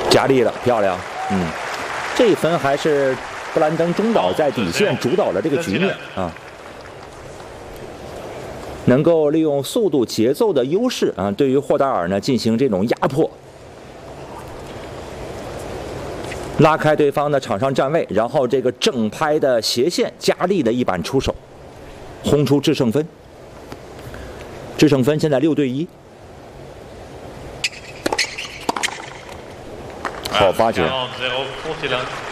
加力了，漂亮。这一分还是布兰登中岛在底线主导了这个局面啊，能够利用速度节奏的优势啊，对于霍达尔呢进行这种压迫，拉开对方的场上站位，然后这个正拍的斜线加力的一板出手，轰出制胜分。制胜分现在6对1。好发球。